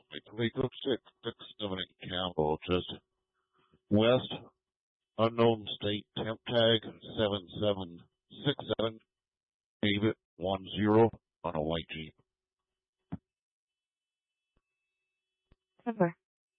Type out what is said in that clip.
Toledo 678 Campbell, just west, unknown state, temp tag 7767, David 10 on a white Jeep. Over.